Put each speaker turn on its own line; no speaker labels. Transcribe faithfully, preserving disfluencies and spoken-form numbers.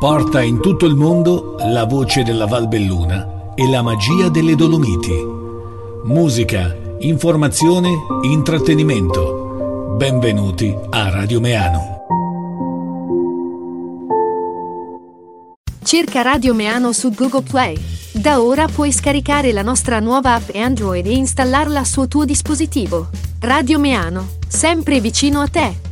Porta in tutto il mondo la voce della Valbelluna e la magia delle Dolomiti. Musica, informazione, intrattenimento. Benvenuti a Radio Meano.
Cerca Radio Meano su Google Play. Da ora puoi scaricare la nostra nuova app Android e installarla sul tuo dispositivo. Radio Meano, sempre vicino a te.